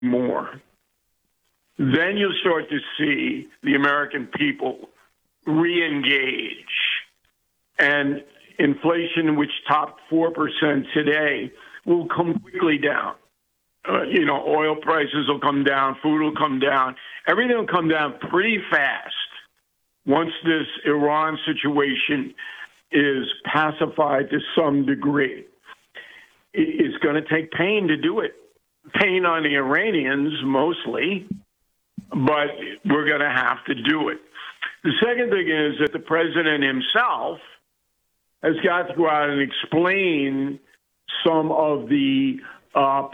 more. Then you'll start to see the American people re-engage. And inflation, which topped 4% today, will come quickly down. Oil prices will come down, food will come down. Everything will come down pretty fast once this Iran situation is pacified to some degree. It's going to take pain to do it. Pain on the Iranians mostly, but we're going to have to do it. The second thing is that the president himself has got to go out and explain some of the